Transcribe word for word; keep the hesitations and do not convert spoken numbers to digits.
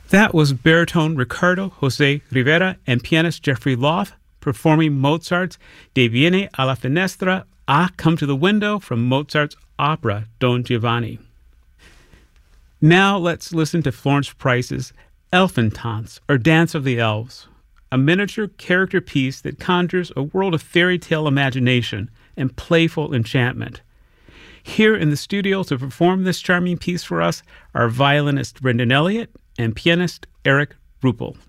That was baritone Ricardo Jose Rivera and pianist Jeffrey Loff performing Mozart's De Viene alla Finestra, Ah, Come to the Window from Mozart's opera Don Giovanni. Now let's listen to Florence Price's Elfentanz, or Dance of the Elves, a miniature character piece that conjures a world of fairy tale imagination and playful enchantment. Here in the studio to perform this charming piece for us are violinist Brendan Elliott and pianist Eric Ruppel.